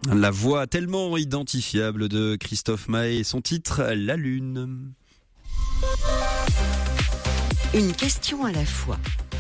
La voix tellement identifiable de Christophe Maé et son titre « La Lune ». Une question à la fois.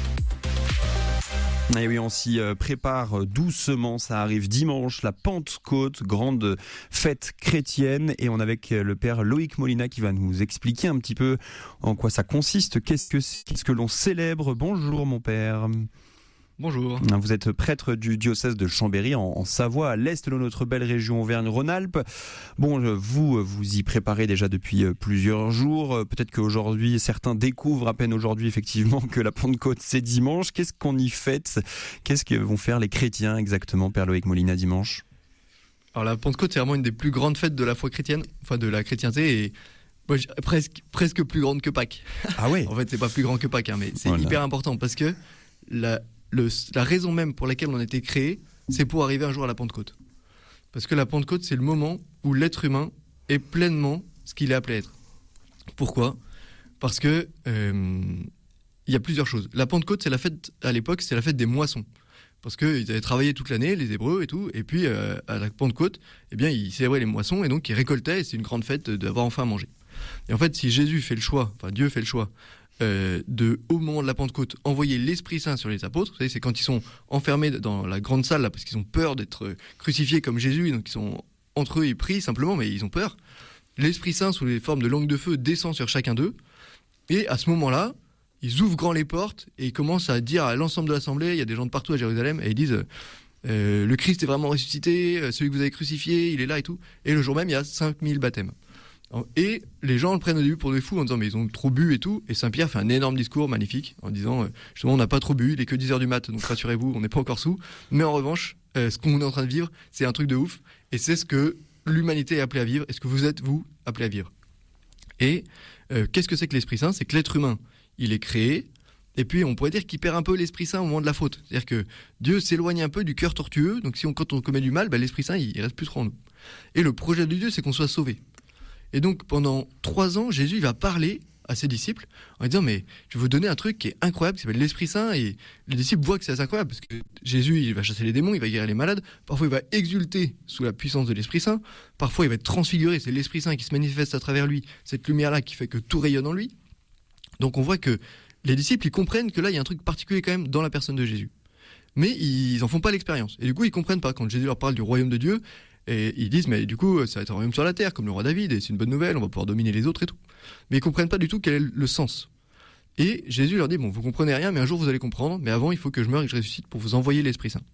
Et oui, on s'y prépare doucement, ça arrive dimanche, la Pentecôte, grande fête chrétienne, et on est avec le père Loïc Molina qui va nous expliquer un petit peu en quoi ça consiste, qu'est-ce que l'on célèbre. Bonjour mon père. Bonjour. Vous êtes prêtre du diocèse de Chambéry en Savoie, à l'est de notre belle région Auvergne-Rhône-Alpes. Bon, vous y préparez déjà depuis plusieurs jours. Peut-être qu'aujourd'hui, certains découvrent à peine aujourd'hui effectivement que la Pentecôte c'est dimanche. Qu'est-ce qu'on y fête ? Qu'est-ce que vont faire les chrétiens exactement, père Loïc Molina, dimanche ? Alors la Pentecôte, c'est vraiment une des plus grandes fêtes de la foi chrétienne, enfin de la chrétienté, et moi, presque plus grande que Pâques. Ah ouais. En fait, c'est pas plus grand que Pâques, mais c'est hyper important parce que la raison même pour laquelle on a été créé, c'est pour arriver un jour à la Pentecôte. Parce que la Pentecôte, c'est le moment où l'être humain est pleinement ce qu'il est appelé à être. Pourquoi ? Parce que il y a plusieurs choses. La Pentecôte, c'est la fête, à l'époque, c'est la fête des moissons. Parce qu'ils avaient travaillé toute l'année, les Hébreux et tout, et puis à la Pentecôte, eh bien, ils célébraient les moissons, et donc ils récoltaient, et c'est une grande fête d'avoir enfin à manger. Et en fait, si Jésus fait le choix, enfin Dieu fait le choix, au moment de la Pentecôte, envoyer l'Esprit Saint sur les apôtres. Vous savez, c'est quand ils sont enfermés dans la grande salle, là, parce qu'ils ont peur d'être crucifiés comme Jésus, donc ils sont entre eux, ils prient simplement, mais ils ont peur. L'Esprit Saint, sous les formes de langue de feu, descend sur chacun d'eux, et à ce moment-là, ils ouvrent grand les portes, et ils commencent à dire à l'ensemble de l'Assemblée, il y a des gens de partout à Jérusalem, et ils disent le Christ est vraiment ressuscité, celui que vous avez crucifié, il est là et tout. Et le jour même, il y a 5000 baptêmes. Et les gens le prennent au début pour des fous en disant mais ils ont trop bu et tout, et Saint-Pierre fait un énorme discours magnifique en disant justement on n'a pas trop bu, il est que 10h du mat, donc rassurez-vous, on n'est pas encore sous, mais en revanche ce qu'on est en train de vivre c'est un truc de ouf, et c'est ce que l'humanité est appelée à vivre, et ce que vous êtes vous appelés à vivre. Et qu'est-ce que c'est que l'Esprit Saint ? C'est que l'être humain il est créé, et puis on pourrait dire qu'il perd un peu l'Esprit Saint au moment de la faute, c'est-à-dire que Dieu s'éloigne un peu du cœur tortueux, donc quand on commet du mal, l'Esprit Saint il reste plus trop en nous. Et le projet de Dieu c'est qu'on soit sauvé. Et donc, pendant 3 ans, Jésus il va parler à ses disciples en disant « Mais je vais vous donner un truc qui est incroyable, qui s'appelle l'Esprit Saint. » Et les disciples voient que c'est assez incroyable, parce que Jésus, il va chasser les démons, il va guérir les malades. Parfois, il va exulter sous la puissance de l'Esprit Saint. Parfois, il va être transfiguré. C'est l'Esprit Saint qui se manifeste à travers lui. Cette lumière-là qui fait que tout rayonne en lui. Donc, on voit que les disciples, ils comprennent que là, il y a un truc particulier quand même dans la personne de Jésus. Mais ils en font pas l'expérience. Et du coup, ils comprennent pas. Quand Jésus leur parle du royaume de Dieu, et ils disent, mais du coup, ça va être un royaume sur la terre, comme le roi David, et c'est une bonne nouvelle, on va pouvoir dominer les autres et tout. Mais ils comprennent pas du tout quel est le sens. Et Jésus leur dit, bon, vous comprenez rien, mais un jour vous allez comprendre, mais avant, il faut que je meure et que je ressuscite pour vous envoyer l'Esprit Saint.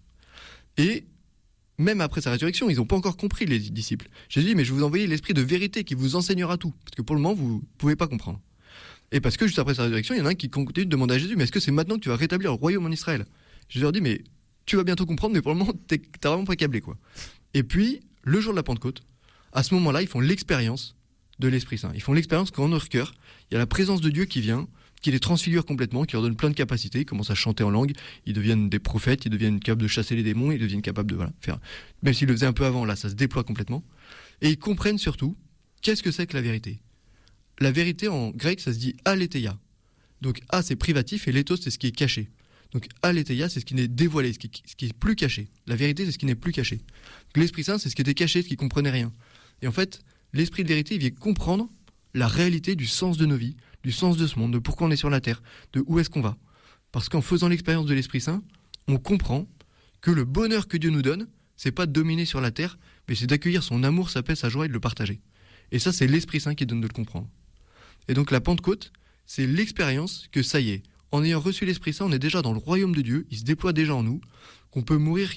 Et même après sa résurrection, ils n'ont pas encore compris, les disciples. Jésus dit, mais je vais vous envoyer l'Esprit de vérité qui vous enseignera tout. Parce que pour le moment, vous pouvez pas comprendre. Et parce que juste après sa résurrection, il y en a un qui continue de demander à Jésus, mais est-ce que c'est maintenant que tu vas rétablir le royaume en Israël ? Jésus leur dit, mais tu vas bientôt comprendre, mais pour le moment, t'as vraiment pas câblé, quoi. Et puis, le jour de la Pentecôte, à ce moment-là, ils font l'expérience de l'Esprit Saint. Ils font l'expérience qu'en leur cœur, il y a la présence de Dieu qui vient, qui les transfigure complètement, qui leur donne plein de capacités. Ils commencent à chanter en langue, ils deviennent des prophètes, ils deviennent capables de chasser les démons, ils deviennent capables de faire. Même s'ils le faisaient un peu avant, là, ça se déploie complètement. Et ils comprennent surtout qu'est-ce que c'est que la vérité. La vérité en grec, ça se dit aletheia. Donc a c'est privatif et lethos c'est ce qui est caché. Donc aletheia c'est ce qui n'est dévoilé, ce qui est plus caché. La vérité c'est ce qui n'est plus caché. Donc, l'Esprit Saint c'est ce qui était caché, ce qui comprenait rien. Et en fait, l'Esprit de vérité il vient comprendre la réalité du sens de nos vies, du sens de ce monde, de pourquoi on est sur la terre, de où est-ce qu'on va. Parce qu'en faisant l'expérience de l'Esprit Saint, on comprend que le bonheur que Dieu nous donne, c'est pas de dominer sur la terre, mais c'est d'accueillir son amour, sa paix, sa joie et de le partager. Et ça c'est l'Esprit Saint qui donne de le comprendre. Et donc la Pentecôte, c'est l'expérience que ça y est, en ayant reçu l'Esprit Saint, on est déjà dans le royaume de Dieu, il se déploie déjà en nous, qu'on peut mourir,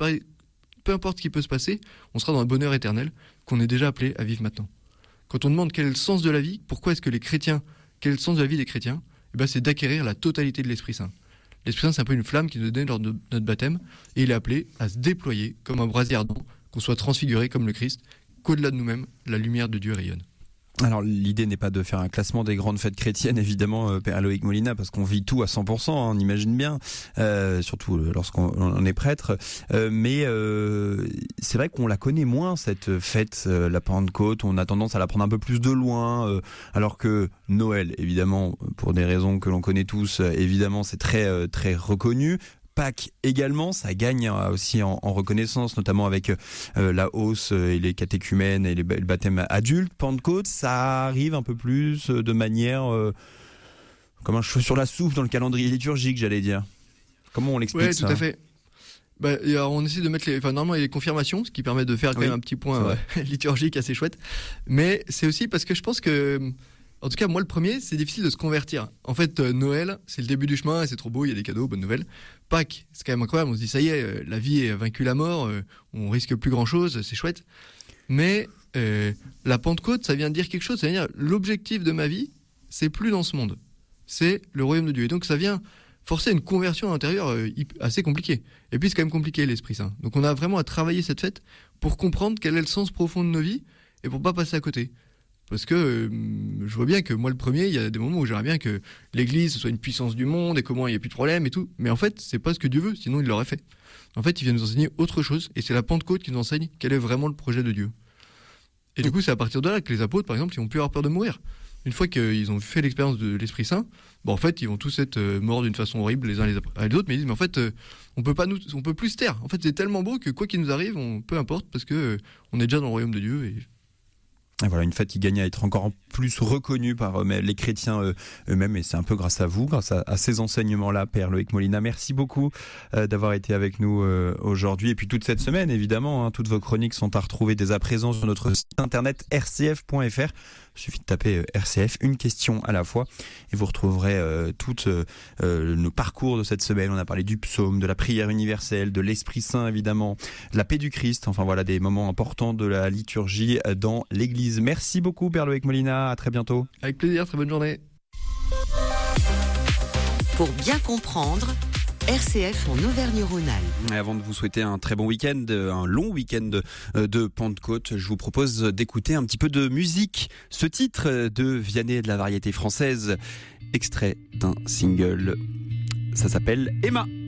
peu importe ce qui peut se passer, on sera dans un bonheur éternel, qu'on est déjà appelé à vivre maintenant. Quand on demande quel est le sens de la vie, pourquoi est-ce que quel est le sens de la vie des chrétiens, c'est d'acquérir la totalité de l'Esprit Saint. L'Esprit Saint, c'est un peu une flamme qui nous donne lors de notre baptême, et il est appelé à se déployer comme un brasier ardent, qu'on soit transfiguré comme le Christ, qu'au-delà de nous-mêmes, la lumière de Dieu rayonne. Alors l'idée n'est pas de faire un classement des grandes fêtes chrétiennes évidemment, père Loïc Molina, parce qu'on vit tout à 100%, on imagine bien, surtout lorsqu'on est prêtre, mais c'est vrai qu'on la connaît moins cette fête, la Pentecôte, on a tendance à la prendre un peu plus de loin, alors que Noël évidemment, pour des raisons que l'on connaît tous, évidemment c'est très très reconnu. Pâques également, ça gagne aussi en reconnaissance, notamment avec la hausse et les catéchumènes et le baptême adulte. Pentecôte, ça arrive un peu plus de manière comme un cheveu sur la soupe dans le calendrier liturgique, j'allais dire. Comment on l'explique ça ? Oui, tout à fait. Alors on essaie de mettre normalement il y a les confirmations, ce qui permet de faire quand même un petit point liturgique assez chouette. Mais c'est aussi parce que je pense que, en tout cas moi le premier, c'est difficile de se convertir. En fait, Noël, c'est le début du chemin, c'est trop beau, il y a des cadeaux, bonne nouvelle. Pâques, c'est quand même incroyable, on se dit ça y est, la vie a vaincu la mort, on risque plus grand chose, c'est chouette. Mais la Pentecôte, ça vient dire quelque chose, ça vient dire l'objectif de ma vie, c'est plus dans ce monde, c'est le royaume de Dieu. Et donc ça vient forcer une conversion à l'intérieur assez compliquée. Et puis c'est quand même compliqué l'Esprit Saint. Donc on a vraiment à travailler cette fête pour comprendre quel est le sens profond de nos vies et pour pas passer à côté. Parce que je vois bien que moi le premier, il y a des moments où j'aimerais bien que l'Église soit une puissance du monde et comment il n'y a plus de problème et tout. Mais en fait, c'est pas ce que Dieu veut, sinon il l'aurait fait. En fait, il vient nous enseigner autre chose et c'est la Pentecôte qui nous enseigne quel est vraiment le projet de Dieu. Et du coup, c'est à partir de là que les apôtres, par exemple, ils ont pu avoir peur de mourir. Une fois qu'ils ont fait l'expérience de l'Esprit Saint, en fait, ils vont tous être morts d'une façon horrible les uns les autres, mais ils disent, mais en fait, on peut plus se taire. En fait, c'est tellement beau que quoi qu'il nous arrive, peu importe, parce que on est déjà dans le royaume de Dieu. Et voilà, une fête qui gagne à être encore plus reconnue par les chrétiens eux-mêmes, et c'est un peu grâce à vous, grâce à ces enseignements-là, Père Loïc Molina. Merci beaucoup d'avoir été avec nous aujourd'hui, et puis toute cette semaine, évidemment, toutes vos chroniques sont à retrouver dès à présent sur notre site internet rcf.fr. Il suffit de taper RCF, une question à la fois, et vous retrouverez tous nos parcours de cette semaine. On a parlé du psaume, de la prière universelle, de l'Esprit Saint évidemment, de la paix du Christ, enfin voilà des moments importants de la liturgie dans l'Église. Merci beaucoup Père Loïc Molina, à très bientôt. Avec plaisir, très bonne journée. Pour bien comprendre, RCF en Auvergne-Rhône-Alpes. Avant de vous souhaiter un très bon week-end, un long week-end de Pentecôte, je vous propose d'écouter un petit peu de musique. Ce titre de Vianney de la variété française, extrait d'un single, ça s'appelle Emma.